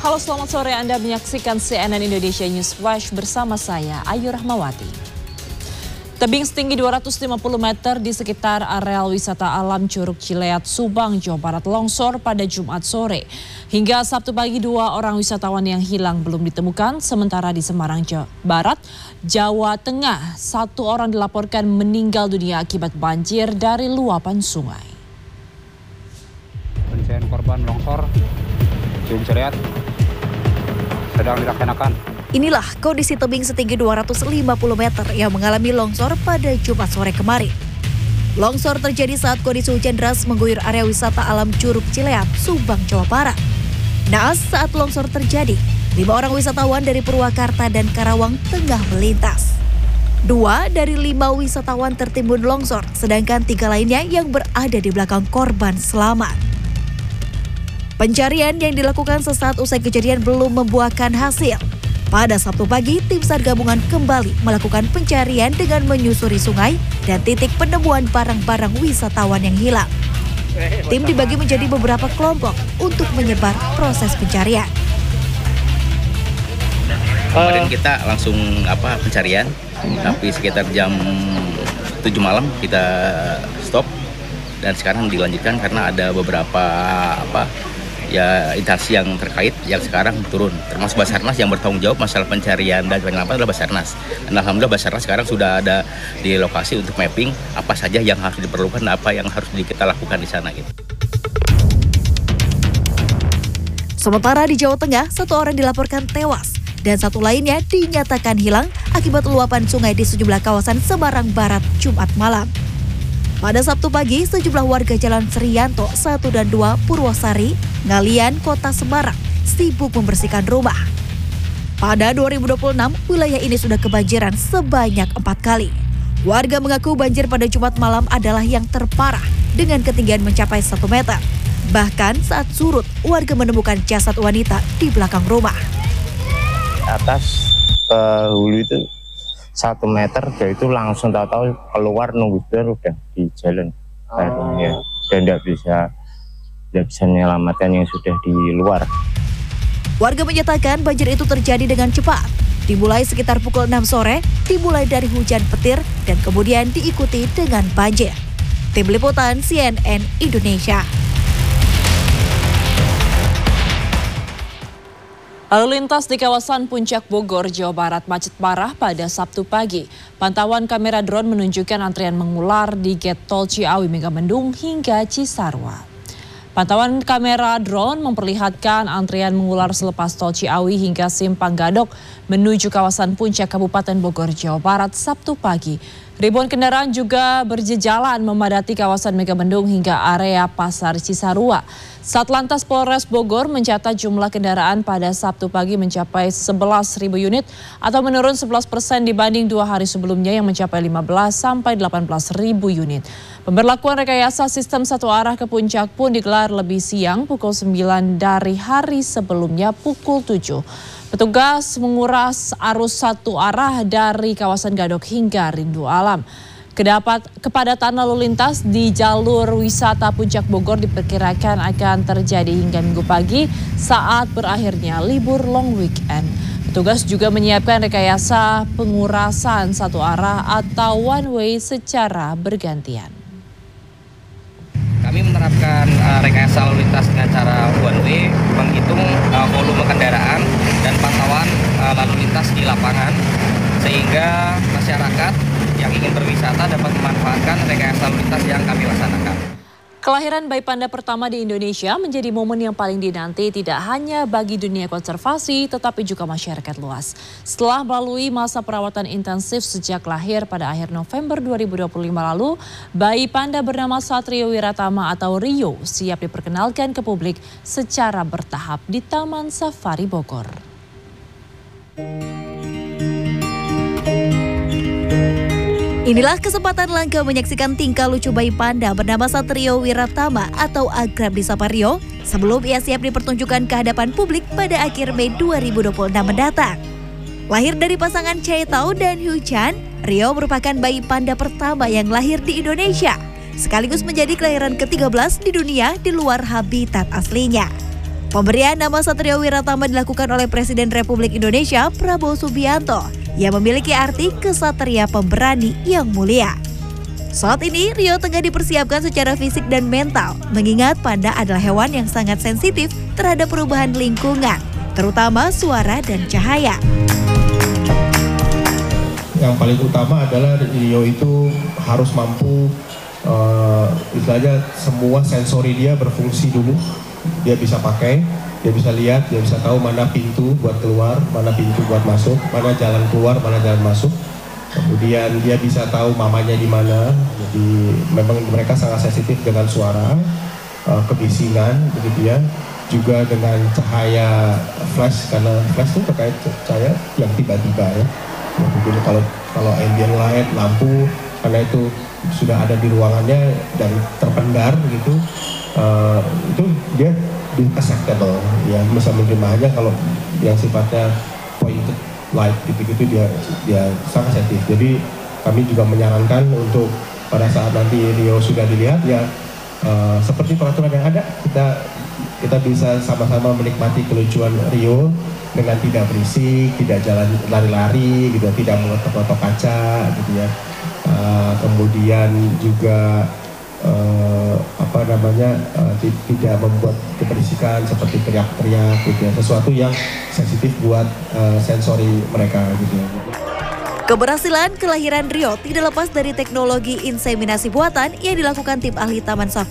Halo, selamat sore. Anda menyaksikan CNN Indonesia News Flash bersama saya, Ayu Rahmawati. Tebing setinggi 250 meter di sekitar areal wisata alam Curug Cileat, Subang, Jawa Barat longsor pada Jumat sore. Hingga Sabtu pagi 2 orang wisatawan yang hilang belum ditemukan, sementara di Semarang, Jawa Barat, Jawa Tengah, 1 orang dilaporkan meninggal dunia akibat banjir dari luapan sungai. Pencarian korban longsor Curug Cileat sedang dilaksanakan. Inilah kondisi tebing setinggi 250 meter yang mengalami longsor pada Jumat sore kemarin. Longsor terjadi saat kondisi hujan deras mengguyur area wisata alam Curug Cileat, Subang, Jawa Barat. Naas saat longsor terjadi, 5 orang wisatawan dari Purwakarta dan Karawang tengah melintas. 2 dari 5 wisatawan tertimbun longsor, sedangkan 3 lainnya yang berada di belakang korban selamat. Pencarian yang dilakukan sesaat usai kejadian belum membuahkan hasil. Pada Sabtu pagi, tim SAR gabungan kembali melakukan pencarian dengan menyusuri sungai dan titik penemuan barang-barang wisatawan yang hilang. Tim dibagi menjadi beberapa kelompok untuk menyebar proses pencarian. Kemarin kita langsung pencarian, tapi sekitar jam 7 malam kita stop dan sekarang dilanjutkan karena ada beberapa instansi yang terkait yang sekarang turun, termasuk Basarnas yang bertanggung jawab masalah pencarian dan penyelamat adalah Basarnas. Dan alhamdulillah Basarnas sekarang sudah ada di lokasi untuk mapping apa saja yang harus diperlukan, apa yang harus kita lakukan di sana gitu. Sementara di Jawa Tengah, 1 orang dilaporkan tewas dan 1 lainnya dinyatakan hilang akibat luapan sungai di sejumlah kawasan Semarang Barat Jumat malam. Pada Sabtu pagi, sejumlah warga Jalan Serianto 1 dan 2 Purwosari, Ngalian, Kota Semarang sibuk membersihkan rumah. Pada 2026, wilayah ini sudah kebanjiran sebanyak 4 kali. Warga mengaku banjir pada Jumat malam adalah yang terparah dengan ketinggian mencapai 1 meter. Bahkan saat surut, warga menemukan jasad wanita di belakang rumah. Atas ke hulu itu 1 meter, dia itu langsung tahu keluar nunggu udah di jalan airnya dan tidak bisa menyelamatkan yang sudah di luar. Warga menyatakan banjir itu terjadi dengan cepat. Dimulai sekitar pukul 6 sore, dimulai dari hujan petir dan kemudian diikuti dengan banjir. Tim Liputan CNN Indonesia. Lalu lintas di kawasan Puncak Bogor, Jawa Barat macet parah pada Sabtu pagi. Pantauan kamera drone menunjukkan antrian mengular di Gate Tol Ciawi Megamendung hingga Cisarua. Pantauan kamera drone memperlihatkan antrian mengular selepas Tol Ciawi hingga Simpang Gadok menuju kawasan Puncak Kabupaten Bogor, Jawa Barat Sabtu pagi. Ribuan kendaraan juga berjejalan memadati kawasan Megamendung hingga area Pasar Cisarua. Satlantas Polres Bogor mencatat jumlah kendaraan pada Sabtu pagi mencapai 11.000 unit atau menurun 11% dibanding 2 hari sebelumnya yang mencapai 15 sampai 18.000 unit. Pemberlakuan rekayasa sistem satu arah ke puncak pun digelar lebih siang pukul 9 dari hari sebelumnya pukul 7. Petugas menguras arus satu arah dari kawasan Gadok hingga Rindu Alam. Kepadatan lalu lintas di jalur wisata Puncak Bogor diperkirakan akan terjadi hingga Minggu pagi saat berakhirnya libur long weekend. Petugas juga menyiapkan rekayasa pengurasan satu arah atau one way secara bergantian. Kami menerapkan rekayasa lalu lintas dengan cara one way, menghitung volume kendaraan dan pantauan lalu lintas di lapangan sehingga masyarakat yang ingin berwisata dapat memanfaatkan rekayasa lalu lintas yang kami laksanakan. Kelahiran bayi panda pertama di Indonesia menjadi momen yang paling dinanti tidak hanya bagi dunia konservasi tetapi juga masyarakat luas. Setelah melalui masa perawatan intensif sejak lahir pada akhir November 2025 lalu, bayi panda bernama Satrio Wiratama atau Rio siap diperkenalkan ke publik secara bertahap di Taman Safari Bogor. Inilah kesempatan langka menyaksikan tingkah lucu bayi panda bernama Satrio Wiratama atau akrab disapa Rio sebelum ia siap dipertunjukkan ke hadapan publik pada akhir Mei 2026 mendatang. Lahir dari pasangan Chai Tao dan Hu Chan, Rio merupakan bayi panda pertama yang lahir di Indonesia, sekaligus menjadi kelahiran ke-13 di dunia di luar habitat aslinya. Pemberian nama Satrio Wiratama dilakukan oleh Presiden Republik Indonesia Prabowo Subianto yang memiliki arti kesatria pemberani yang mulia. Saat ini Rio tengah dipersiapkan secara fisik dan mental, mengingat panda adalah hewan yang sangat sensitif terhadap perubahan lingkungan, terutama suara dan cahaya. Yang paling utama adalah Rio itu harus mampu istilahnya semua sensori dia berfungsi dulu. Dia bisa pakai, dia bisa lihat, dia bisa tahu mana pintu buat keluar, mana pintu buat masuk, mana jalan keluar, mana jalan masuk. Kemudian dia bisa tahu mamanya di mana. Jadi memang mereka sangat sensitif dengan suara, kebisingan, begitu ya. Juga dengan cahaya flash, karena flash itu terkait cahaya yang tiba-tiba ya. Mungkin kalau ambient light, lampu, karena itu sudah ada di ruangannya dan terpendar gitu. Itu dia acceptable ya, bisa menerimanya. Kalau yang sifatnya pointed light gitu-gitu dia sangat sensitif. Jadi kami juga menyarankan untuk pada saat nanti Rio sudah dilihat ya, seperti peraturan yang ada, kita bisa sama-sama menikmati kelucuan Rio dengan tidak berisik, tidak jalan lari-lari gitu, tidak mengotok-otok kaca gitu ya. Kemudian juga tidak membuat keberisikan seperti teriak-teriak gitu ya, sesuatu yang sensitif buat sensori mereka gitu ya. Keberhasilan kelahiran Rio tidak lepas dari teknologi inseminasi buatan yang dilakukan tim ahli Taman Safari